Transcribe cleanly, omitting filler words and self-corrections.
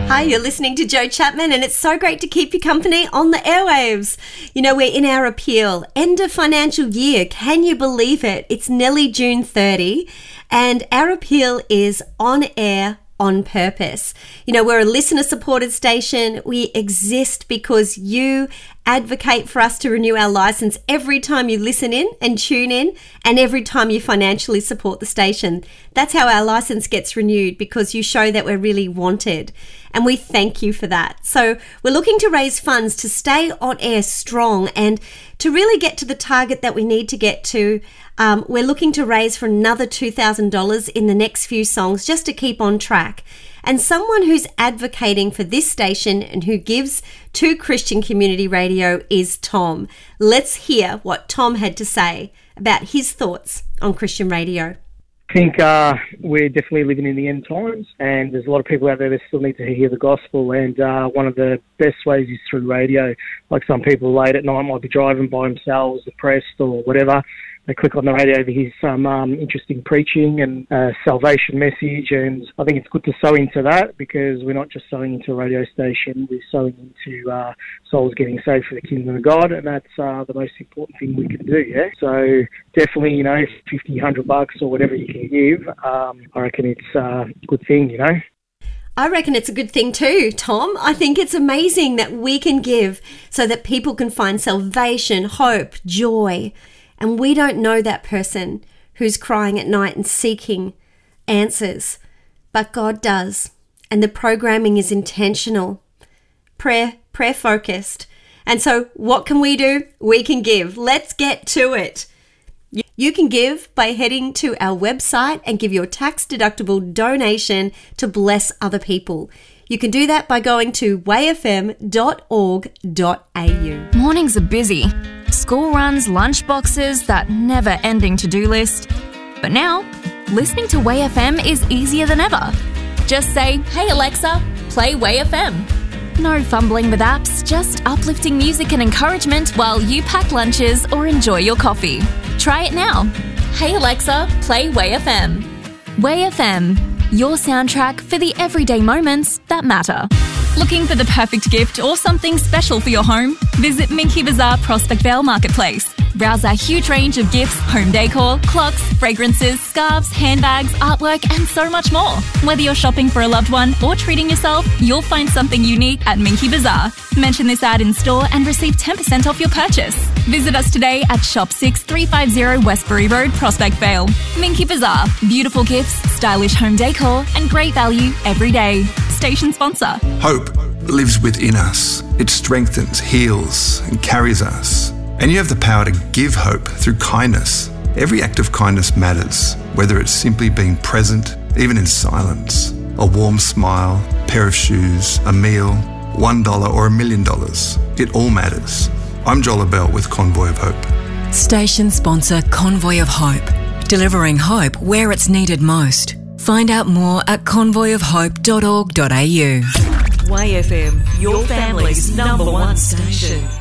Hi, you're listening to Joe Chapman, and it's so great to keep you company on the airwaves. You know, we're in our appeal, end of financial year. Can you believe it? It's nearly June 30, and our appeal is on air on purpose. You know, we're a listener-supported station. We exist because you advocate for us to renew our license every time you listen in and tune in, and every time you financially support the station. That's how our license gets renewed, because you show that we're really wanted, and we thank you for that. So we're looking to raise funds to stay on air strong and to really get to the target that we need to get to. We're looking to raise for another $2,000 in the next few songs just to keep on track. And someone who's advocating for this station and who gives to Christian Community Radio is Tom. Let's hear what Tom had to say about his thoughts on Christian radio. I think we're definitely living in the end times, and there's a lot of people out there that still need to hear the gospel, and one of the best ways is through radio. Like some people late at night might be driving by themselves, depressed or whatever. They click on the radio to hear some interesting preaching and salvation message, and I think it's good to sow into that, because we're not just sowing into a radio station, we're sowing into souls getting saved for the kingdom of God, and that's the most important thing we can do, yeah? So definitely, you know, $50, $100 or whatever you can give, I reckon it's a good thing, you know? I reckon it's a good thing too, Tom. I think it's amazing that we can give so that people can find salvation, hope, joy. And we don't know that person who's crying at night and seeking answers, but God does. And the programming is intentional, prayer focused. And so what can we do? We can give. Let's get to it. You can give by heading to our website and give your tax-deductible donation to bless other people. You can do that by going to wayfm.org.au. Mornings are busy. School runs, lunch boxes, that never-ending to-do list. But now, listening to Way FM is easier than ever. Just say, "Hey Alexa, play Way FM." No fumbling with apps, just uplifting music and encouragement while you pack lunches or enjoy your coffee. Try it now. Hey Alexa, play Way FM. Way FM, your soundtrack for the everyday moments that matter. Looking for the perfect gift or something special for your home? Visit Minky Bazaar Prospect Vale Marketplace. Browse our huge range of gifts, home decor, clocks, fragrances, scarves, handbags, artwork, and so much more. Whether you're shopping for a loved one or treating yourself, you'll find something unique at Minky Bazaar. Mention this ad in store and receive 10% off your purchase. Visit us today at Shop 6350 Westbury Road, Prospect Vale. Minky Bazaar. Beautiful gifts, stylish home decor, and great value every day. Station sponsor. Hope lives within us. It strengthens, heals, and carries us. And you have the power to give hope through kindness. Every act of kindness matters, whether it's simply being present, even in silence, a warm smile, a pair of shoes, a meal, $1 or $1 million. It all matters. I'm Joel Abell with Convoy of Hope. Station sponsor Convoy of Hope, delivering hope where it's needed most. Find out more at convoyofhope.org.au. Way FM, your family's number one station.